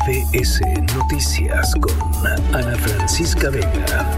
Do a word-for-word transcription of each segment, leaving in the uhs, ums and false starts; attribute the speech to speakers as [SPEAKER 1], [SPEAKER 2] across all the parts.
[SPEAKER 1] B S Noticias con Ana Francisca Vega.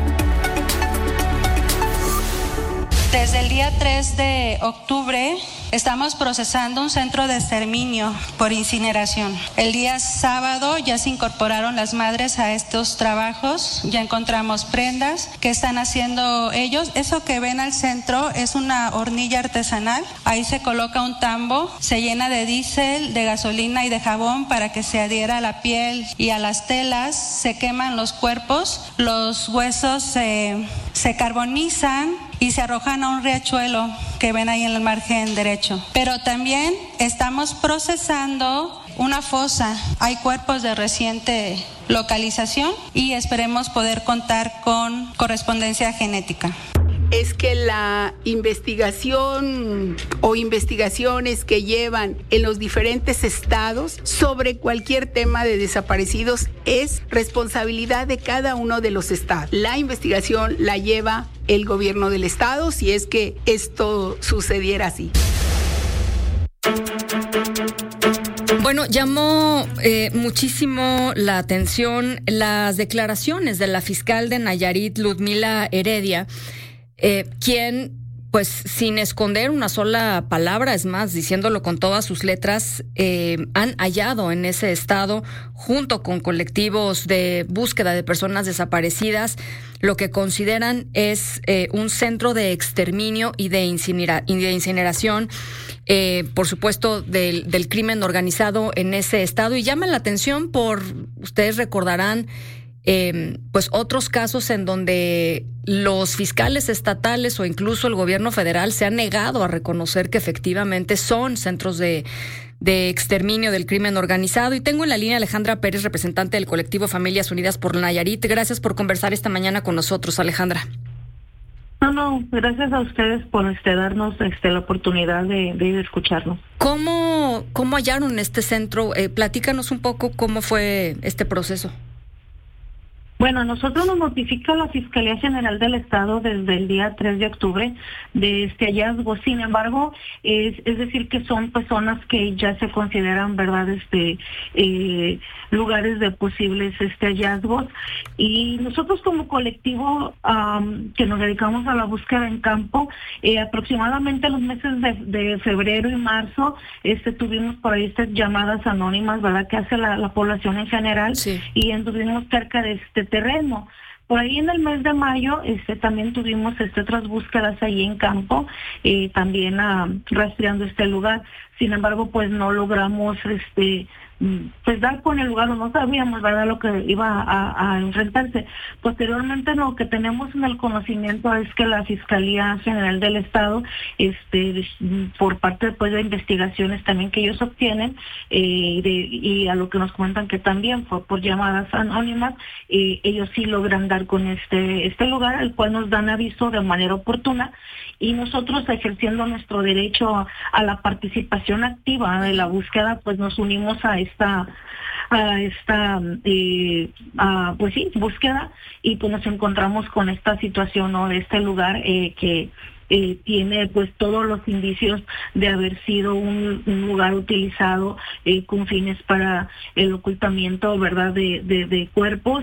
[SPEAKER 2] Desde el día tres de octubre estamos procesando un centro de exterminio por incineración. El día sábado ya se incorporaron las madres a estos trabajos, ya encontramos prendas que están haciendo ellos. Eso que ven al centro es una hornilla artesanal. Ahí se coloca un tambo, se llena de diésel, de gasolina y de jabón para que se adhiera a la piel y a las telas. Se queman los cuerpos, los huesos se, se carbonizan y se arrojan a un riachuelo que ven ahí en el margen derecho. Pero también estamos procesando una fosa. Hay cuerpos de reciente localización y esperemos poder contar con correspondencia genética.
[SPEAKER 3] Es que la investigación o investigaciones que llevan en los diferentes estados sobre cualquier tema de desaparecidos es responsabilidad de cada uno de los estados. La investigación la lleva el gobierno del estado si es que esto sucediera así.
[SPEAKER 4] Bueno, llamó eh, muchísimo la atención las declaraciones de la fiscal de Nayarit, Ludmila Heredia, eh, quien, pues sin esconder una sola palabra, es más, diciéndolo con todas sus letras, eh, han hallado en ese estado, junto con colectivos de búsqueda de personas desaparecidas, lo que consideran es eh, un centro de exterminio y de, incinera, y de incineración, eh, por supuesto, del, del crimen organizado en ese estado. Y llama la atención por, ustedes recordarán, Eh, pues otros casos en donde los fiscales estatales o incluso el gobierno federal se han negado a reconocer que efectivamente son centros de, de exterminio del crimen organizado. Y tengo en la línea a Alejandra Pérez, representante del colectivo Familias Unidas por Nayarit. Gracias por conversar esta mañana con nosotros, Alejandra.
[SPEAKER 5] No, no, gracias a ustedes por este, darnos este, la oportunidad de, de escucharnos.
[SPEAKER 4] ¿Cómo, cómo hallaron este centro? Eh, platícanos un poco cómo fue este proceso.
[SPEAKER 5] Bueno, nosotros nos notifica la Fiscalía General del Estado desde el día tres de octubre de este hallazgo. Sin embargo, es, es decir que son personas que ya se consideran, ¿verdad?, este eh, lugares de posibles este hallazgos. Y nosotros como colectivo um, que nos dedicamos a la búsqueda en campo, eh, aproximadamente en los meses de, de febrero y marzo, este tuvimos por ahí estas llamadas anónimas, ¿verdad?, que hace la, la población en general, sí. Y anduvimos cerca de este terreno. Por ahí en el mes de mayo este también tuvimos este, otras búsquedas ahí en campo, eh, también uh, rastreando este lugar. Sin embargo, pues no logramos este pues dar con el lugar, o no sabíamos, ¿verdad?, lo que iba a, a enfrentarse. Posteriormente, lo que tenemos en el conocimiento es que la Fiscalía General del Estado, este por parte pues, de investigaciones también que ellos obtienen, eh, de, y a lo que nos comentan que también fue por llamadas anónimas, eh, ellos sí logran dar con este, este lugar, al cual nos dan aviso de manera oportuna, y nosotros, ejerciendo nuestro derecho a, a la participación activa de la búsqueda, pues nos unimos a esta a esta eh, a, pues sí, búsqueda, y pues nos encontramos con esta situación, ¿no?, de este lugar eh, que eh, tiene pues todos los indicios de haber sido un, un lugar utilizado eh, con fines para el ocultamiento, ¿verdad?, de, de, de cuerpos,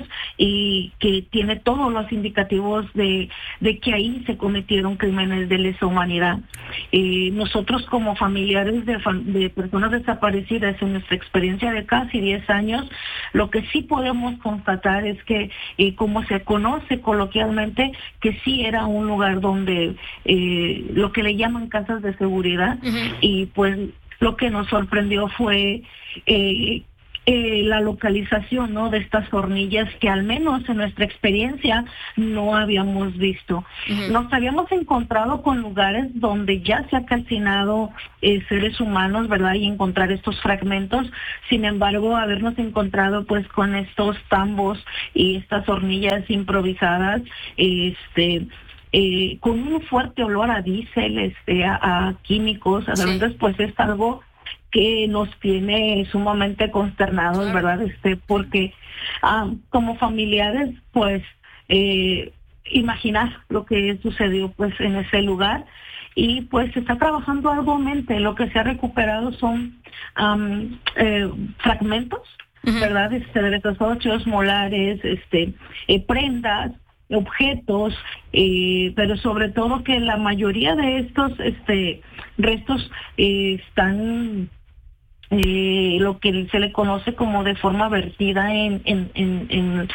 [SPEAKER 5] y que tiene todos los indicativos de, de que ahí se cometieron crímenes de lesa humanidad. Eh, nosotros como familiares de, de personas desaparecidas, en nuestra experiencia de casi diez años, lo que sí podemos constatar es que, eh, como se conoce coloquialmente, que sí era un lugar donde eh, lo que le llaman casas de seguridad, uh-huh. Y pues lo que nos sorprendió fue eh, Eh, la localización, ¿no?, de estas hornillas que al menos en nuestra experiencia no habíamos visto. Uh-huh. Nos habíamos encontrado con lugares donde ya se ha calcinado eh, seres humanos, ¿verdad?, y encontrar estos fragmentos. Sin embargo, habernos encontrado pues con estos tambos y estas hornillas improvisadas, este eh, con un fuerte olor a diésel, este, a, a químicos, sí. Entonces pues es algo que nos tiene sumamente consternados, claro. ¿Verdad? Este, porque ah, como familiares, pues, eh, imaginar lo que sucedió, pues, en ese lugar, y pues se está trabajando arduamente. Lo que se ha recuperado son um, eh, fragmentos uh-huh. ¿verdad? Este, de restos óseos, molares, este, eh, prendas, objetos, eh, pero sobre todo que la mayoría de estos este, restos eh, están eh, lo que se le conoce como de forma vertida en, en, en, en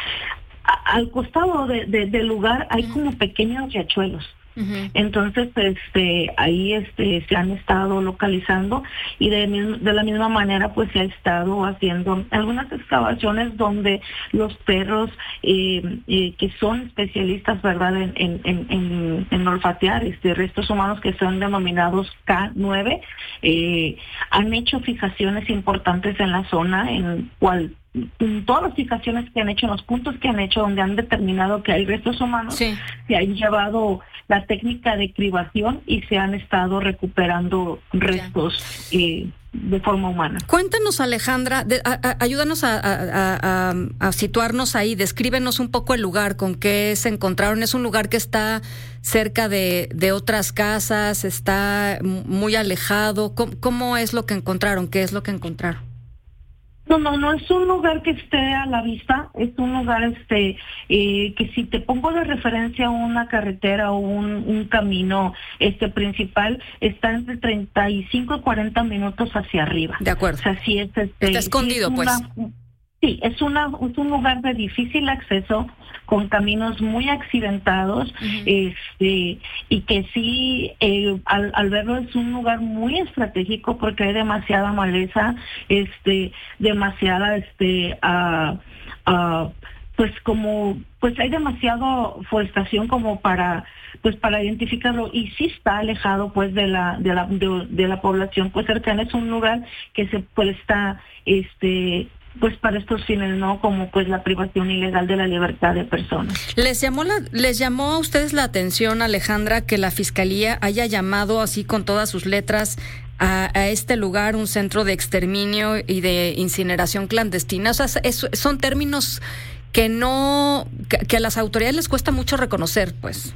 [SPEAKER 5] a, al costado de, de, del lugar hay como pequeños riachuelos. Uh-huh. Entonces, este, ahí este, se han estado localizando y de, de la misma manera, pues se ha estado haciendo algunas excavaciones donde los perros eh, eh, que son especialistas, ¿verdad?, en, en, en, en olfatear este, restos humanos que son denominados K nueve, eh, han hecho fijaciones importantes en la zona en cual en todas las fijaciones que han hecho, en los puntos que han hecho donde han determinado que hay restos humanos, sí. se han llevado la técnica de cribación y se han estado recuperando restos eh, de forma humana.
[SPEAKER 4] Cuéntanos, Alejandra, de, a, a, ayúdanos a, a, a, a situarnos ahí, descríbenos un poco el lugar, con qué se encontraron. Es un lugar que está cerca de, de otras casas, está muy alejado. ¿Cómo, cómo es lo que encontraron? ¿Qué es lo que encontraron?
[SPEAKER 5] No, no, no es un lugar que esté a la vista, es un lugar este eh, que si te pongo de referencia una carretera o un, un camino este principal, está entre treinta y cinco y cuarenta minutos hacia arriba.
[SPEAKER 4] De acuerdo.
[SPEAKER 5] O sea, sí es, este,
[SPEAKER 4] está escondido,
[SPEAKER 5] sí es una,
[SPEAKER 4] pues.
[SPEAKER 5] Sí, es, una, es un lugar de difícil acceso, con caminos muy accidentados, uh-huh. este, y que sí, eh, al, al verlo es un lugar muy estratégico porque hay demasiada maleza, este, demasiada, este, uh, uh, pues como, pues hay demasiado forestación como para, pues para identificarlo, y sí está alejado pues de la, de la, de, de la población pues cercana. Es un lugar que se presta, este, pues para estos fines, ¿no? Como pues la privación ilegal de la libertad de personas.
[SPEAKER 4] ¿Les llamó la, les llamó a ustedes la atención, Alejandra, que la Fiscalía haya llamado así con todas sus letras a, a este lugar un centro de exterminio y de incineración clandestina? O sea, es, son términos que no, que, que a las autoridades les cuesta mucho reconocer, pues.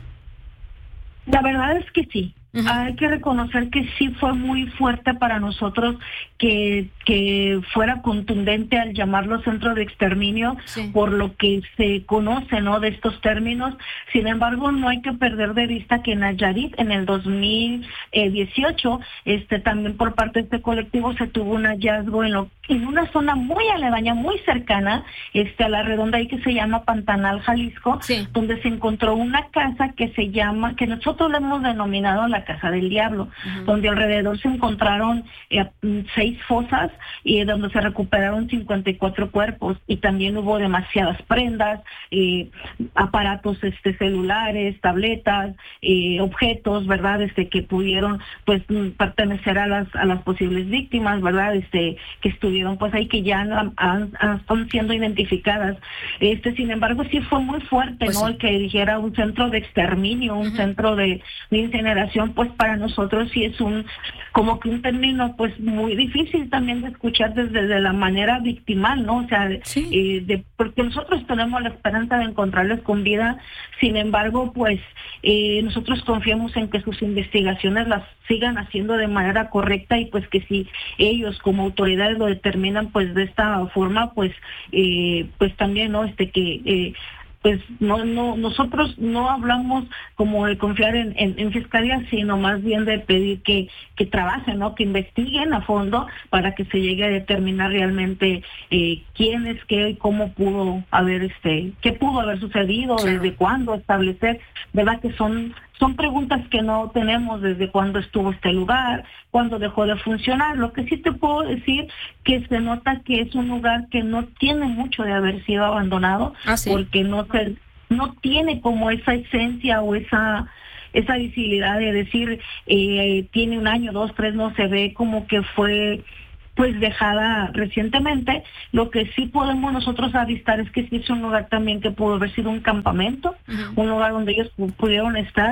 [SPEAKER 5] La verdad es que sí. Uh-huh. Hay que reconocer que sí fue muy fuerte para nosotros que, que fuera contundente al llamarlo centro de exterminio, sí. por lo que se conoce, ¿no?, de estos términos. Sin embargo, no hay que perder de vista que en Nayarit, en el dos mil dieciocho, este, también por parte de este colectivo se tuvo un hallazgo en, lo, en una zona muy aledaña, muy cercana este, a la redonda ahí que se llama Pantanal, Jalisco, sí. donde se encontró una casa que se llama, que nosotros le hemos denominado la Casa del Diablo, uh-huh. donde alrededor se encontraron eh, seis fosas y donde se recuperaron cincuenta y cuatro cuerpos, y también hubo demasiadas prendas, eh, aparatos este celulares, tabletas, eh, objetos, ¿verdad? Este que pudieron pues pertenecer a las a las posibles víctimas, ¿verdad? Este que estuvieron pues ahí, que ya han, han, están siendo identificadas. Este, sin embargo, sí fue muy fuerte, pues, ¿no? Sí. El que dijera un centro de exterminio, un uh-huh. centro de, de incineración, pues para nosotros sí es un como que un término pues muy difícil también de escuchar desde de la manera victimal, ¿no? O sea, sí. eh, de, porque nosotros tenemos la esperanza de encontrarles con vida. Sin embargo, pues eh, nosotros confiamos en que sus investigaciones las sigan haciendo de manera correcta, y pues que si ellos como autoridades lo determinan pues de esta forma, pues eh, pues también, ¿no? Este que eh, pues no no nosotros no hablamos como de confiar en, en, en fiscalía, sino más bien de pedir que, que trabajen, ¿no? Que investiguen a fondo para que se llegue a determinar realmente eh, quién es qué y cómo pudo haber este qué pudo haber sucedido, claro. desde cuándo establecer, ¿verdad? Que son Son preguntas que no tenemos desde cuándo estuvo este lugar, cuándo dejó de funcionar. Lo que sí te puedo decir que se nota que es un lugar que no tiene mucho de haber sido abandonado, ah, ¿sí? porque no se, no tiene como esa esencia o esa esa visibilidad de decir eh, tiene un año, dos, tres, no se ve como que fue pues dejada recientemente. Lo que sí podemos nosotros avistar es que sí es un lugar también que pudo haber sido un campamento, uh-huh. un lugar donde ellos pudieron estar,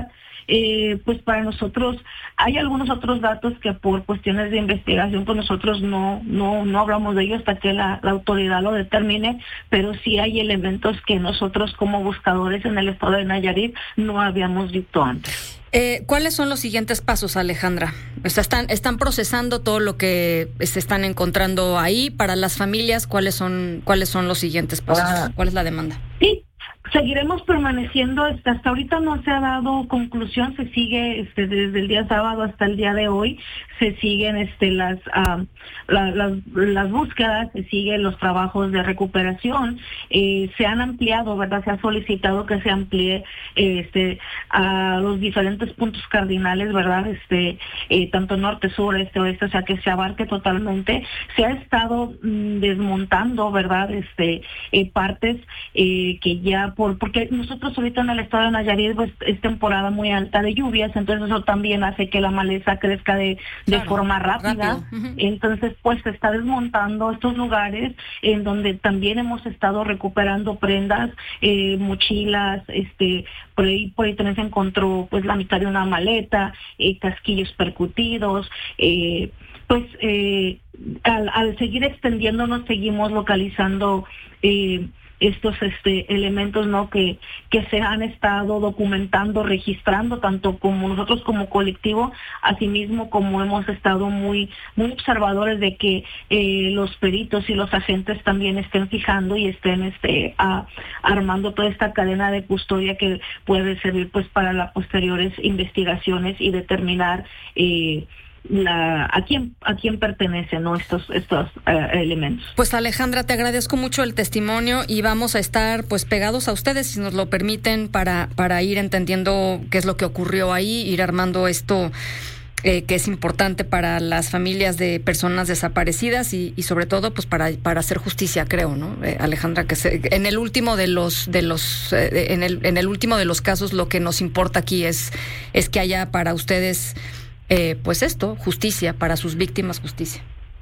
[SPEAKER 5] eh, pues para nosotros hay algunos otros datos que por cuestiones de investigación pues nosotros no no no hablamos de ellos hasta que la, la autoridad lo determine, pero sí hay elementos que nosotros como buscadores en el estado de Nayarit no habíamos visto antes.
[SPEAKER 4] Eh, ¿Cuáles son los siguientes pasos, Alejandra? O sea, están, están procesando todo lo que se están encontrando ahí para las familias. ¿Cuáles son, cuáles son los siguientes pasos? Ah. ¿Cuál es la demanda?
[SPEAKER 5] Sí. Seguiremos permaneciendo, hasta, hasta ahorita no se ha dado conclusión, se sigue este, desde el día sábado hasta el día de hoy, se siguen este, las, uh, la, las, las búsquedas, se siguen los trabajos de recuperación, eh, se han ampliado, ¿verdad? Se ha solicitado que se amplíe este, a los diferentes puntos cardinales, ¿verdad? Este, eh, tanto norte, sur, este, oeste, o sea, que se abarque totalmente. Se ha estado mm, desmontando, ¿verdad? Este, eh, partes eh, que ya Por, porque nosotros ahorita en el estado de Nayarit pues, es temporada muy alta de lluvias, entonces eso también hace que la maleza crezca de, de claro, forma rápida. Uh-huh. Entonces pues se está desmontando estos lugares en donde también hemos estado recuperando prendas, eh, mochilas, este por ahí, por ahí también se encontró pues la mitad de una maleta, eh, casquillos percutidos, eh, pues eh, al, al seguir extendiéndonos seguimos localizando eh, estos este elementos no que que se han estado documentando, registrando tanto como nosotros como colectivo, asimismo como hemos estado muy muy observadores de que eh, los peritos y los agentes también estén fijando y estén este a, armando toda esta cadena de custodia que puede servir pues para las posteriores investigaciones y determinar eh, La, a quién a quién pertenecen ¿no? estos estos uh, elementos.
[SPEAKER 4] Pues Alejandra, te agradezco mucho el testimonio y vamos a estar pues pegados a ustedes si nos lo permiten para para ir entendiendo qué es lo que ocurrió ahí, ir armando esto eh, que es importante para las familias de personas desaparecidas y, y sobre todo pues para para hacer justicia, creo, ¿no? Eh, Alejandra, que se, en el último de los de los eh, en el en el último de los casos lo que nos importa aquí es es que haya para ustedes Eh, pues esto, justicia, para sus víctimas, justicia.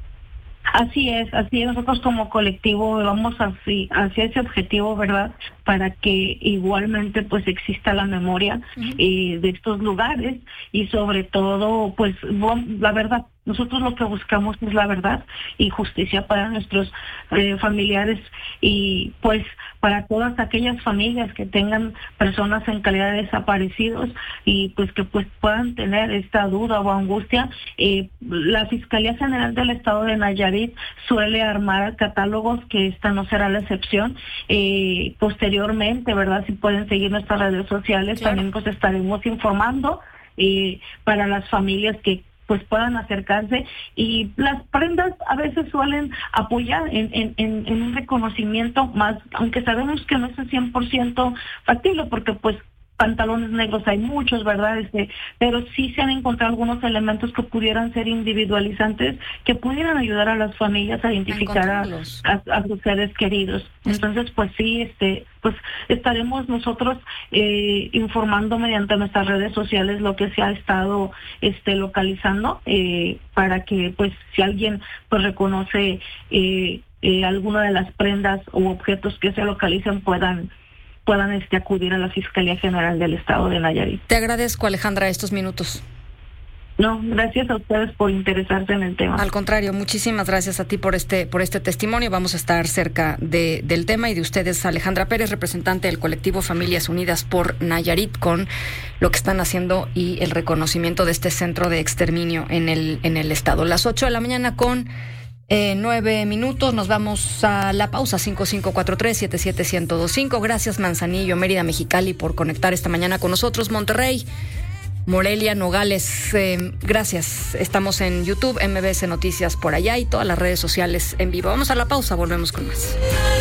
[SPEAKER 5] Así es, así es. Nosotros como colectivo vamos así, hacia ese objetivo, ¿verdad? Para que igualmente pues exista la memoria uh-huh. eh, de estos lugares y sobre todo, pues la verdad, nosotros lo que buscamos es la verdad y justicia para nuestros eh, familiares y pues para todas aquellas familias que tengan personas en calidad de desaparecidos y pues que pues puedan tener esta duda o angustia. Eh, la Fiscalía General del Estado de Nayarit suele armar catálogos, que esta no será la excepción. Eh, posteriormente, ¿verdad? Si pueden seguir nuestras redes sociales, claro. También pues estaremos informando eh, para las familias que pues puedan acercarse y las prendas a veces suelen apoyar en, en, en, en un reconocimiento más, aunque sabemos que no es el cien por ciento factible porque pues pantalones negros hay muchos, ¿verdad? Este, pero sí se han encontrado algunos elementos que pudieran ser individualizantes, que pudieran ayudar a las familias a identificar a, a, a sus seres queridos. Entonces, pues sí, este, pues estaremos nosotros eh, informando mediante nuestras redes sociales lo que se ha estado este localizando eh, para que, pues, si alguien pues reconoce eh, eh, alguna de las prendas u objetos que se localicen puedan puedan este acudir a la Fiscalía General del Estado de Nayarit.
[SPEAKER 4] Te agradezco, Alejandra, estos minutos.
[SPEAKER 5] No, gracias a ustedes por interesarse en el tema.
[SPEAKER 4] Al contrario, muchísimas gracias a ti por este por este testimonio. Vamos a estar cerca de, del tema y de ustedes. Alejandra Pérez, representante del colectivo Familias Unidas por Nayarit, con lo que están haciendo y el reconocimiento de este centro de exterminio en el en el estado. Las ocho de la mañana con Eh, nueve minutos, nos vamos a la pausa. Cinco cinco cuatro tres siete siete uno cero dos cinco. Gracias Manzanillo, Mérida, Mexicali por conectar esta mañana con nosotros. Monterrey, Morelia, Nogales, eh, gracias. Estamos en YouTube, M B S Noticias por allá y todas las redes sociales en vivo. Vamos a la pausa, volvemos con más.